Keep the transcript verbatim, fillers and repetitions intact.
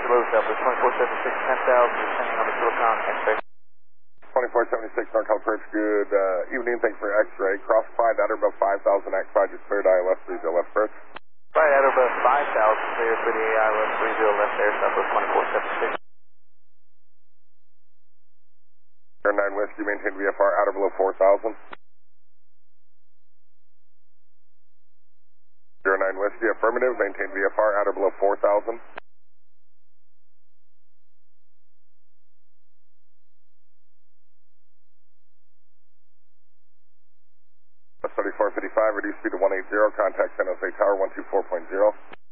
below Southwest twenty-four seventy-six, ten thousand, descending on the Silicon X-ray. twenty-four seventy-six, NorCal Approach, good uh, evening, thanks for X-ray. Cross five, at or above five thousand, X five, just cleared I L S three zero left first. Right, at or above five thousand, clear for the I L S three zero left there, Southwest twenty-four seventy-six. nine Whiskey, maintain V F R, at or below four thousand. nine Whiskey, affirmative, maintain V F R, at or below four thousand. thirty-four fifty-five, reduce speed to one eighty, contact San Jose Tower one two four point zero.